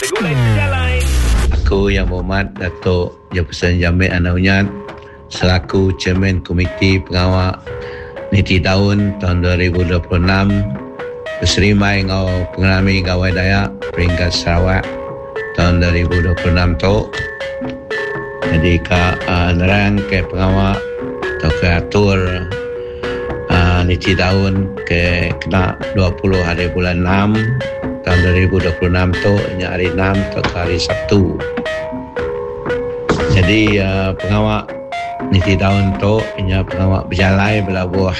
Aku Yang Berhormat Datuk Jefferson Jamil Anaunyat selaku Chairman Komiti Pengawal Niti Daun tahun 2026 berserimai ngau pengalami gawai Dayak peringkat Sarawak tahun 2026 tu. Jadi nerang ke pengawal atau ke atur Niti Daun ke kena 20 hari bulan 6 tahun 2026 tu, hari 6 atau hari Sabtu. Jadi pengawal Niti Daun tu pengawal berjalai berlabuh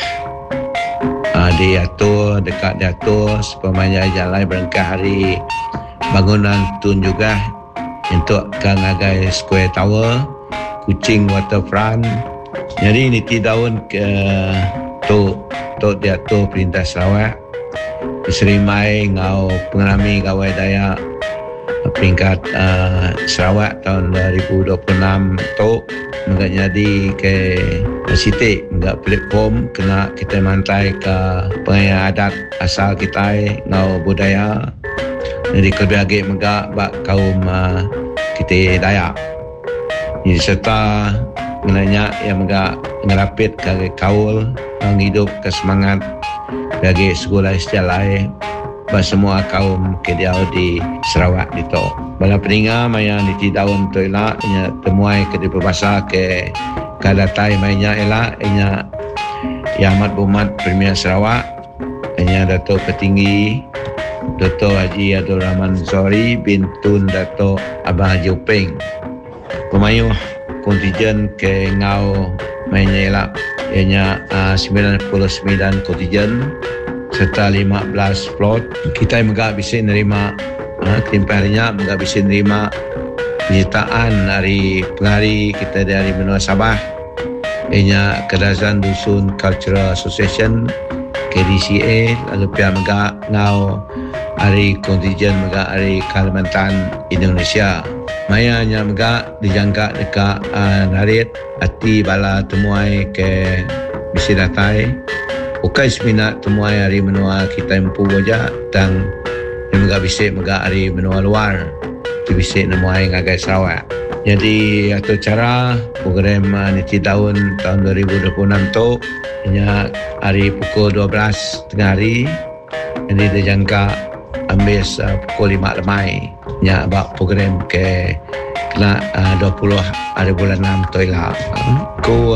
diatur, dekat diatur supaya jalai berengkah hari bangunan tun juga untuk Kangagai Square Tower, Kuching Waterfront. Jadi Niti Daun ke tu diatur Perintah Sarawak diserimai ngau pengalami gawai Dayak peringkat Sarawak tahun 2026 tu menggak jadi ke sitik menggak platform kena kita mantai ke pengaya adat asal kita ngau budaya. Jadi kelebih lagi menggak bak kaum kita Dayak. Jadi serta menanya yang menggak ngerapit ke kaul menghidup ke semangat bagi sekolah sejalai bagi semua kaum kediau di Sarawak itu. Bala peninga maya Niti Daun tu elak nya temuai ke di berbahasa ke kadatai mainnya elak nya Yang Amat Berhormat Premier Sarawak nya Datuk Petinggi Dr. Haji Abdul Rahman Zori bin Tun Datuk Abang Haji Upeng. Pemayuh kontijen ke ngau mainnya elak ianya 99 kontijen serta 15 plot. Kita juga bisa nerima ketimpang harinya juga bisa nerima penyertaan dari pengari kita dari benua Sabah ianya Kedazan Dusun Cultural Association KDCA, lalu pihak juga ngau hari kontijen juga hari Kalimantan Indonesia. Maya nya juga dijangka dekat narit hati bala temuai ke bisi datai bukan seminat temuai hari menua kita empu aja dan yang juga bisa juga hari menua luar di bisa nemuai ngagai Sarawak. Jadi atau cara program Niti Daun tahun 2026 tu nya hari pukul 12 tengah hari. Jadi dijangka ambil pukul 5 lemai nya bak program ke kena 20 hari bulan 6 tu lah. Ku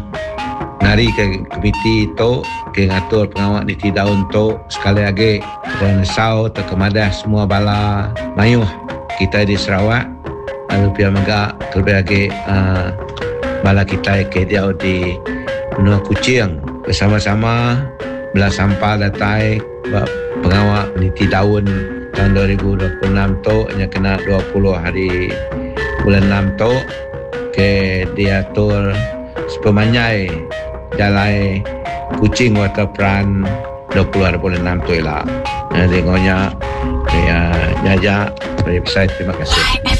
nari ke komiti tu ke ngatur pengawal Niti Daun tu sekali lagi dan sau terkemadah semua bala mayuh kita di Sarawak, lalu pihak megak terlebih lagi bala kita ke dia di benua Kuching bersama-sama belah sampah datai pengawal Niti Daun tahun 2026 tu hanya kena 20 hari bulan 6 tu ke diatur sepemanyai jalai Kuching Waterfront 20 hari bulan 6 tu lah. Jadi ngonya jajak dari website. Terima kasih.